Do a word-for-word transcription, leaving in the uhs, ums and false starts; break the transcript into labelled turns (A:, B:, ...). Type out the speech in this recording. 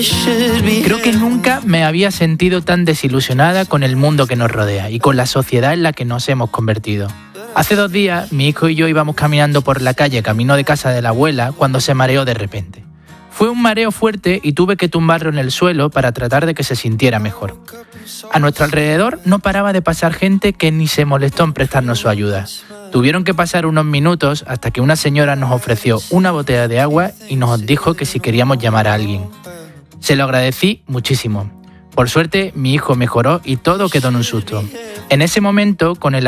A: Creo que nunca me había sentido tan desilusionada con el mundo que nos rodea y con la sociedad en la que nos hemos convertido. Hace dos días, mi hijo y yo íbamos caminando por la calle camino de casa de la abuela cuando se mareó de repente. Fue un mareo fuerte y tuve que tumbarlo en el suelo para tratar de que se sintiera mejor. A nuestro alrededor no paraba de pasar gente que ni se molestó en prestarnos su ayuda. Tuvieron que pasar unos minutos hasta que una señora nos ofreció una botella de agua y nos dijo que si queríamos llamar a alguien. Se lo agradecí muchísimo. Por suerte, mi hijo mejoró y todo quedó en un susto. En ese momento, con el